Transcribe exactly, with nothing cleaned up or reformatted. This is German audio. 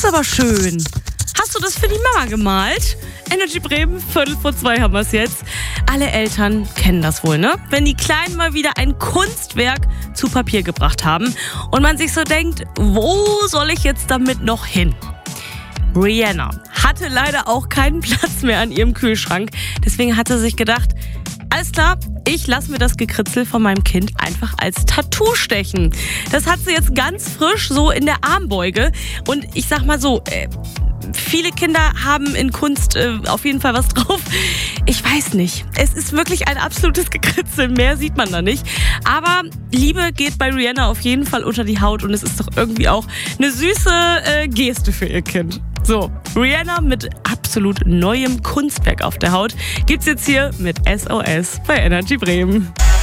aber schön. Hast du das für die Mama gemalt? Energy Bremen, Viertel vor zwei haben wir es jetzt. Alle Eltern kennen das wohl, ne? Wenn die Kleinen mal wieder ein Kunstwerk zu Papier gebracht haben und man sich so denkt, wo soll ich jetzt damit noch hin? Rihanna hatte leider auch keinen Platz mehr an ihrem Kühlschrank. Deswegen hat sie sich gedacht, alles klar, ich lasse mir das Gekritzel von meinem Kind einfach als Tattoo stechen. Das hat sie jetzt ganz frisch so in der Armbeuge. Und ich sag mal so, äh, viele Kinder haben in Kunst äh, auf jeden Fall was drauf. Ich weiß nicht. Es ist wirklich ein absolutes Gekritzel. Mehr sieht man da nicht. Aber Liebe geht bei Rihanna auf jeden Fall unter die Haut. Und es ist doch irgendwie auch eine süße äh, Geste für ihr Kind. So, Rihanna mit absolut neuem Kunstwerk auf der Haut gibt's jetzt hier mit S O S bei Energy Bremen.